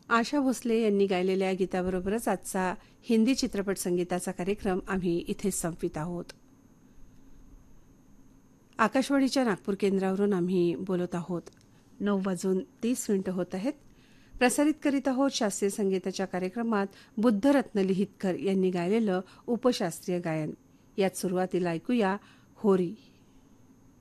आशा भोसले यांनी गायलेल्या गीताबरोबरच आजचा हिंदी चित्रपट संगीताचा कार्यक्रम आम्ही इथेच संपवित आहोत. आकाशवाणीच्या नागपूर केंद्रावरून आम्ही बोलत आहोत. 9:30 होत आहेत. प्रसारित करीत आहोत शास्त्रीय संगीताच्या कार्यक्रमात बुद्धरत्न लिहितकर यांनी गायलेलं उपशास्त्रीय गायन. यात सुरुवातीला ऐकूया होरी.